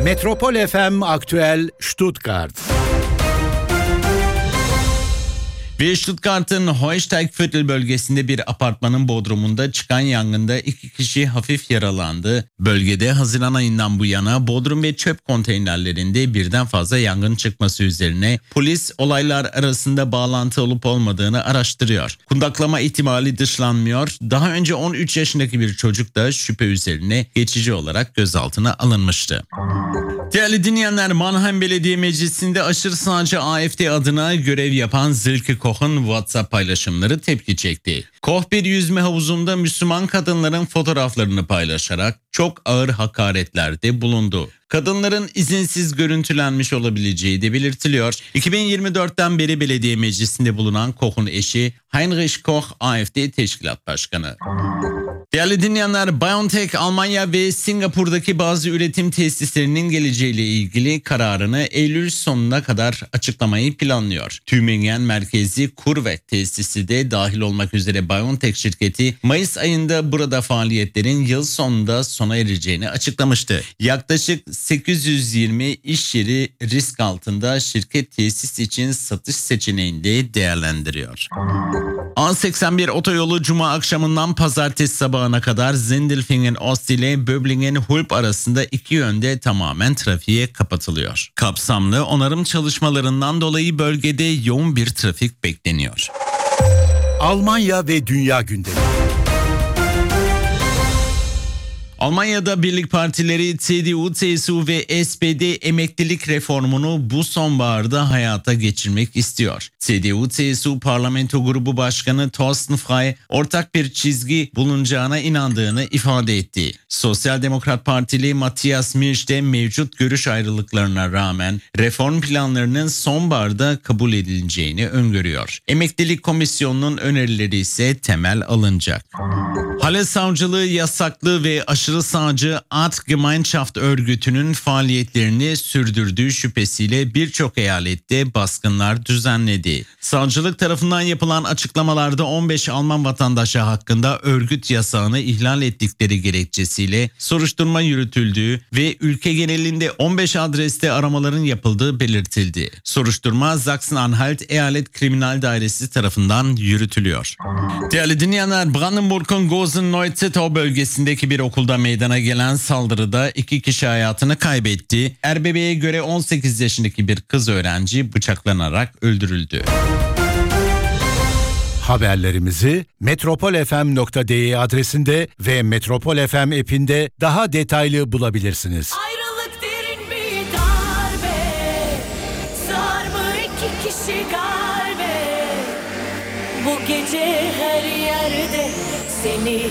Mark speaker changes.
Speaker 1: Metropol FM Aktüel Stuttgart.
Speaker 2: Ve Stuttgart'ın Heusteigviertel bölgesinde bir apartmanın bodrumunda çıkan yangında 2 kişi hafif yaralandı. Bölgede Haziran ayından bu yana bodrum ve çöp konteynerlerinde birden fazla yangın çıkması üzerine polis olaylar arasında bağlantı olup olmadığını araştırıyor. Kundaklama ihtimali dışlanmıyor. Daha önce 13 yaşındaki bir çocuk da şüphe üzerine geçici olarak gözaltına alınmıştı. Değerli dinleyenler, Mannheim Belediye Meclisi'nde aşırı sağcı AfD adına görev yapan Silke Koch'un WhatsApp paylaşımları tepki çekti. Koch bir yüzme havuzunda Müslüman kadınların fotoğraflarını paylaşarak çok ağır hakaretlerde bulundu. Kadınların izinsiz görüntülenmiş olabileceği de belirtiliyor. 2024'ten beri belediye meclisinde bulunan Koch'un eşi Heinrich Koch, AfD Teşkilat Başkanı. Değerli dinleyenler, BioNTech Almanya ve Singapur'daki bazı üretim tesislerinin geleceğiyle ilgili kararını Eylül sonuna kadar açıklamayı planlıyor. Tübingen merkezi CureVac tesisi de dahil olmak üzere BioNTech şirketi Mayıs ayında burada faaliyetlerin yıl sonunda sona ereceğini açıklamıştı. Yaklaşık 820 iş yeri risk altında şirket tesis için satış seçeneğini de değerlendiriyor. A81 otoyolu Cuma akşamından Pazartesi sabahına kadar Sindelfingen Ost ile Böblingen Hulp arasında iki yönde tamamen trafiğe kapatılıyor. Kapsamlı onarım çalışmalarından dolayı bölgede yoğun bir trafik bekleniyor.
Speaker 1: Almanya ve dünya gündemi.
Speaker 2: Almanya'da birlik partileri CDU, CSU ve SPD emeklilik reformunu bu sonbaharda hayata geçirmek istiyor. CDU, CSU Parlamento Grubu Başkanı Thorsten Frey ortak bir çizgi bulunacağına inandığını ifade etti. Sosyal Demokrat Partili Matthias Milch de mevcut görüş ayrılıklarına rağmen reform planlarının sonbaharda kabul edileceğini öngörüyor. Emeklilik Komisyonu'nun önerileri ise temel alınacak. Hale Savcılığı yasaklı ve aşırı sağcı Artgemeinschaft örgütünün faaliyetlerini sürdürdüğü şüphesiyle birçok eyalette baskınlar düzenledi. Savcılık tarafından yapılan açıklamalarda 15 Alman vatandaşı hakkında örgüt yasağını ihlal ettikleri gerekçesiyle soruşturma yürütüldüğü ve ülke genelinde 15 adreste aramaların yapıldığı belirtildi. Soruşturma Sachsen-Anhalt Eyalet Kriminal Dairesi tarafından yürütülüyor. Değerli dinleyenler, Brandenburg'un Gosen-Neuzittau bölgesindeki bir okulda meydana gelen saldırıda 2 kişi hayatını kaybetti. RBB'ye göre 18 yaşındaki bir kız öğrenci bıçaklanarak öldürüldü.
Speaker 1: Haberlerimizi metropolfm.de adresinde ve Metropol FM app'inde daha detaylı bulabilirsiniz.
Speaker 3: Ayrılık derin bir darbe, sarmı 2 kişi kalbe. Bu gece her yerde seni